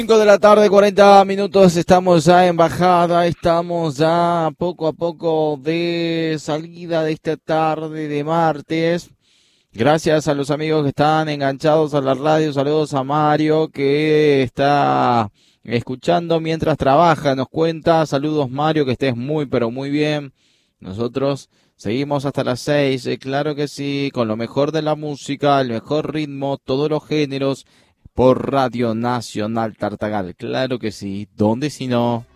5 de la tarde, 40 minutos, estamos ya en bajada, estamos ya poco a poco de salida de esta tarde de martes. Gracias a los amigos que están enganchados a la radio, saludos a Mario que está escuchando mientras trabaja, nos cuenta, saludos Mario, que estés muy pero muy bien. Nosotros seguimos hasta las 6, claro que sí, con lo mejor de la música, el mejor ritmo, todos los géneros. Por Radio Nacional Tartagal, claro que sí, ¿dónde si no?